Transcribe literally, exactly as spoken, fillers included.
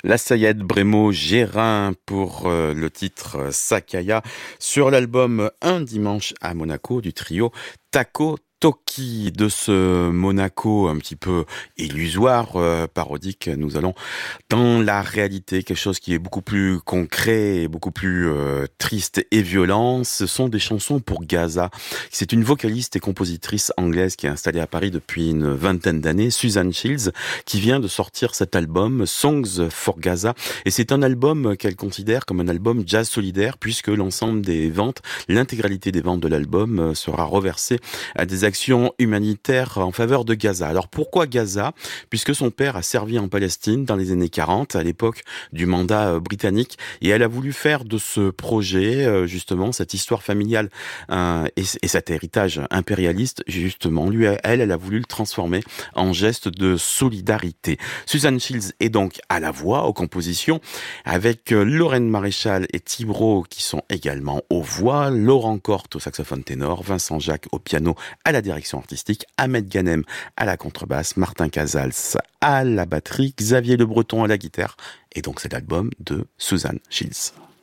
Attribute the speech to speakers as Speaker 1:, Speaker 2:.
Speaker 1: La Sayed Brémo Gérin pour euh, le titre euh, Sakaya sur l'album Un dimanche à Monaco du trio Taco Toki. De ce Monaco un petit peu illusoire, euh, parodique, nous allons dans la réalité, quelque chose qui est beaucoup plus concret et beaucoup plus euh, triste et violent. Ce sont des chansons pour Gaza. C'est une vocaliste et compositrice anglaise qui est installée à Paris depuis une vingtaine d'années, Suzanne Shields, qui vient de sortir cet album Songs for Gaza, et c'est un album qu'elle considère comme un album jazz solidaire, puisque l'ensemble des ventes, l'intégralité des ventes de l'album sera reversée à des actions humanitaires en faveur de Gaza. Alors pourquoi Gaza ? Puisque son père a servi en Palestine dans les années quarante, à l'époque du mandat britannique, et elle a voulu faire de ce projet, justement, cette histoire familiale euh, et, et cet héritage impérialiste, justement, lui, elle, elle a voulu le transformer en geste de solidarité. Suzanne Shields est donc à la voix, aux compositions, avec Lorraine Maréchal et Thibro qui sont également aux voix, Laurent Corte au saxophone ténor, Vincent Jacques au piano, à la direction artistique, Ahmed Ghanem à la contrebasse, Martin Casals à la batterie, Xavier Le Breton à la guitare, et donc c'est l'album de Suzanne Shields.